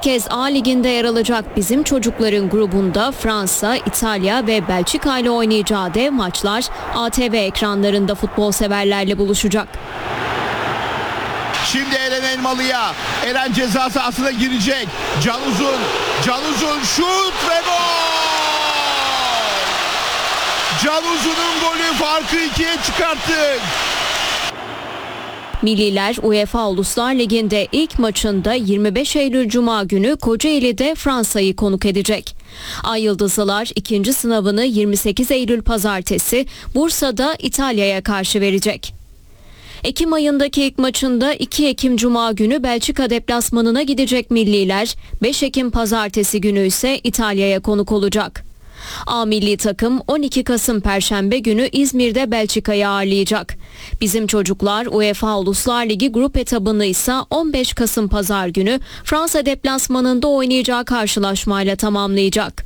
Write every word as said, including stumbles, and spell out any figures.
kez A Ligi'nde yer alacak bizim çocukların grubunda Fransa, İtalya ve Belçika ile oynayacağı dev maçlar A T V ekranlarında futbol severlerle buluşacak. Şimdi Eren Elmalı'ya. Eren ceza sahasına girecek. Can Uzun. Can Uzun şut ve gol! Can Uzun'un golü farkı ikiye çıkarttı. Milliler UEFA Uluslar Ligi'nde ilk maçında yirmi beş Eylül Cuma günü Kocaeli'de Fransa'yı konuk edecek. Ay Yıldızlılar ikinci sınavını yirmi sekiz Eylül Pazartesi Bursa'da İtalya'ya karşı verecek. Ekim ayındaki ilk maçında iki Ekim Cuma günü Belçika deplasmanına gidecek milliler, beş Ekim Pazartesi günü ise İtalya'ya konuk olacak. A milli takım on iki Kasım Perşembe günü İzmir'de Belçika'yı ağırlayacak. Bizim çocuklar UEFA Uluslar Ligi grup etabını ise on beş Kasım Pazar günü Fransa deplasmanında oynayacağı karşılaşmayla tamamlayacak.